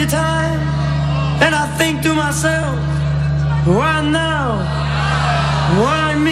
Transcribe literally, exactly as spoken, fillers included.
your time. And I think to myself, why now? Why me?